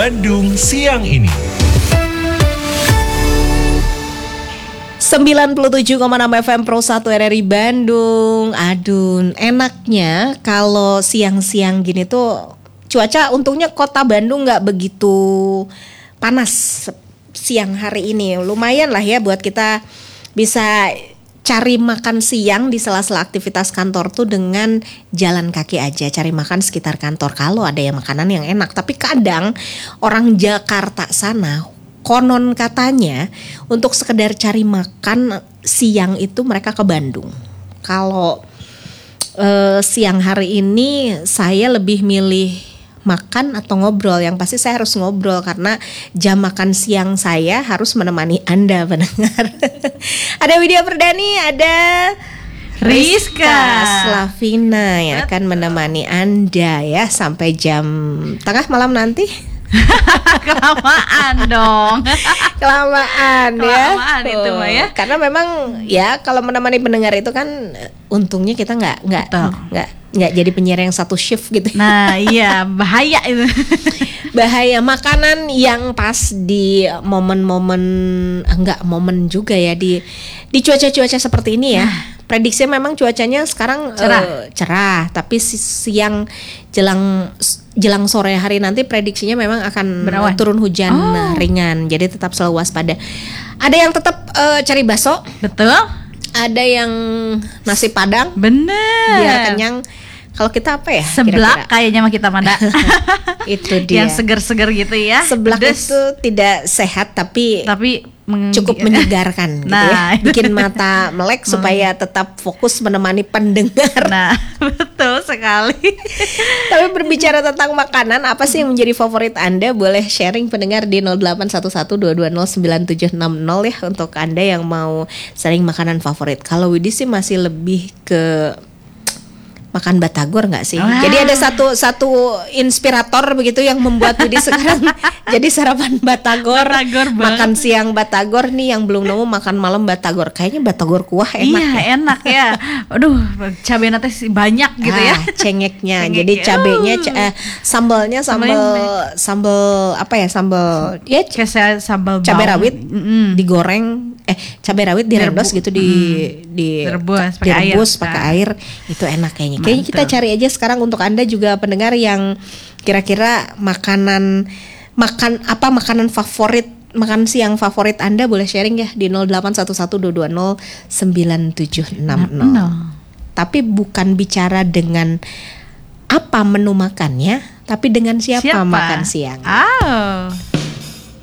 Bandung siang ini. 97,6 FM Pro 1 RRI Bandung. Aduh, enaknya kalau siang-siang gini tuh cuaca, untungnya kota Bandung gak begitu panas siang hari ini. Lumayan lah ya buat kita bisa cari makan siang di sela-sela aktivitas kantor tuh dengan jalan kaki aja, cari makan sekitar kantor kalau ada yang makanan yang enak. Tapi kadang orang Jakarta sana konon katanya untuk sekedar cari makan siang itu mereka ke Bandung. Kalau siang hari ini saya lebih milih makan atau ngobrol. Yang pasti saya harus ngobrol karena jam makan siang saya harus menemani Anda pendengar. Ada Widya Perdani, ada Rizka Slavina yang akan menemani Anda ya sampai jam tengah malam nanti. Kelamaan dong. Kelamaan ya. Kelamaan itu mah ya. Karena memang ya kalau menemani pendengar itu kan untungnya kita nggak jadi penyiar yang satu shift gitu. Nah iya, bahaya itu. Bahaya. Makanan yang pas di momen-momen, enggak momen juga ya, di cuaca-cuaca seperti ini ya. Prediksinya memang cuacanya sekarang cerah, tapi siang jelang sore hari nanti prediksinya memang akan turun hujan ringan. Jadi tetap selalu waspada. Ada yang tetap cari bakso. Betul. Ada yang nasi padang. Bener. Biar kenyang. Kalau kita apa ya? Seblak kayaknya mah kita Manda. Itu dia. Yang seger-seger gitu ya. Seblak itu tidak sehat tapi cukup menyegarkan gitu nah, ya. Bikin mata melek supaya tetap fokus menemani pendengar. Nah, betul sekali. Tapi berbicara tentang makanan, apa sih yang menjadi favorit Anda? Boleh sharing pendengar di 0811220976 ya untuk Anda yang mau sharing makanan favorit. Kalau Widi sih masih lebih ke makan batagor nggak sih? Jadi ada satu inspirator begitu yang membuat Widi sekarang jadi sarapan batagor makan siang batagor nih, yang belum nemu makan malam batagor. Kayaknya batagor kuah enak. Iya, ya? enak ya. Aduh, cabenya teh banyak gitu ya. Cengeknya. Jadi cabenya sambalnya sambal apa ya? Sambal ya kayak sambal cabai rawit digoreng, cabai rawit direbus gitu direbus pakai air. Itu enak kayaknya. Kayaknya kita cari aja sekarang untuk Anda juga pendengar yang kira-kira makanan favorit, makan siang favorit Anda, boleh sharing ya di 0811220976. Tapi bukan bicara dengan apa menu makannya, tapi dengan siapa makan siang.